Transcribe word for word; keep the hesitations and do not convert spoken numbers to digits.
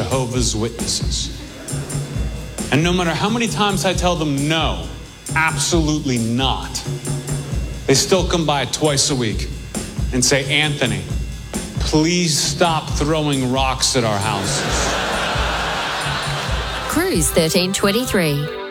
Jehovah's Witnesses. And no matter how many times I tell them no, absolutely not, they still come by twice a week and say, Anthony, please stop throwing rocks at our houses. Cruise thirteen twenty-three.